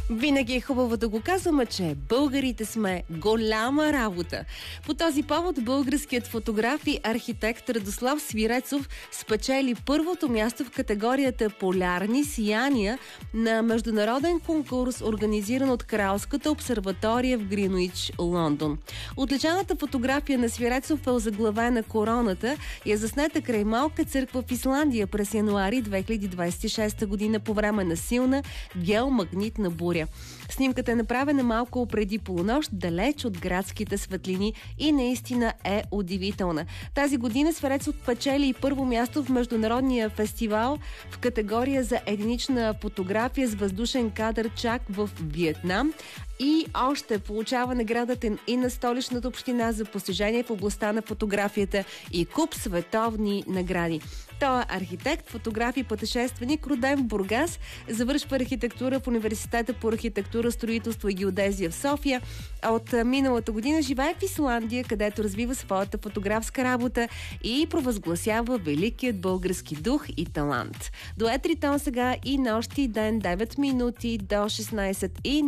Винаги е хубаво да го казваме, че българите сме голяма работа. По този повод българският фотограф и архитект Радослав Свирецов спечели първото място в категорията полярни сияния на международен конкурс, организиран от Кралската обсерватория в Гринуич, Лондон. Отличаната фотография на Свирецов е озаглавена "Короната" и е заснета край малка църква в Исландия през януари 2026 година по време на силна геомагнитна буря. Снимката е направена малко преди полунощ, далеч от градските светлини и наистина е удивителна. Тази година Свирецов печели и първо място в международния фестивал в категория за единична фотография с въздушен кадър чак в Виетнам. И още получава наградата и на Столичната община за постижение в областта на фотографията и куп световни награди. Той е архитект, фотограф и пътешественик, роден в Бургас, завършва архитектура в Университета по архитектура, строителство и геодезия в София. От миналата година живее в Исландия, където развива своята фотографска работа и провъзгласява великият български дух и талант. Дует Ритон сега и нощи ден 9 минути до 16 и